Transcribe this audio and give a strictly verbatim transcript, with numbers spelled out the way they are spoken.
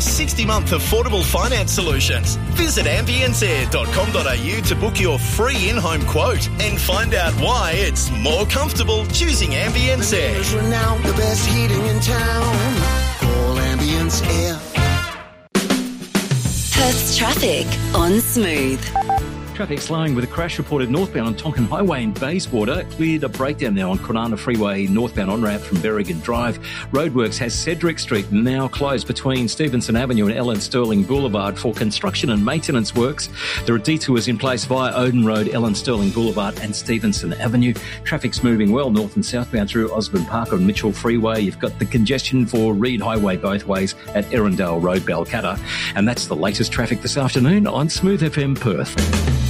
sixty-month affordable finance solutions. Visit ambience air dot com dot a u to book your free in-home quote and find out why it's more comfortable choosing Ambience Air. We're now the best heating in town. Call Ambience Air. Perth's traffic on Smooth. Traffic slowing with a crash reported northbound on Tonkin Highway in Bayswater. Cleared a breakdown now on Kwinana Freeway northbound on-ramp from Berrigan Drive. Roadworks has Cedric Street now closed between Stevenson Avenue and Ellen Sterling Boulevard for construction and maintenance works. There are detours in place via Oden Road, Ellen Sterling Boulevard and Stevenson Avenue. Traffic's moving well north and southbound through Osborne Park on Mitchell Freeway. You've got the congestion for Reed Highway both ways at Erindale Road, Balcatta. And that's the latest traffic this afternoon on Smooth F M Perth.